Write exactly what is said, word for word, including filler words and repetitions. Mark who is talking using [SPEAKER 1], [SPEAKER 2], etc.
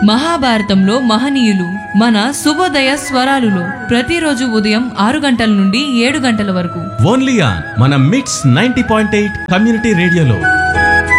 [SPEAKER 1] మహాభారతంలో మహనీయులు మన శుభోదయ స్వరాలులో ప్రతిరోజు ఉదయం ఆరు గంటల నుండి ఏడు గంటల వరకు
[SPEAKER 2] ఓన్లీ ఆన్ మన మిట్స్ నైంటీ పాయింట్ ఎయిట్ కమ్యూనిటీ రేడియోలో.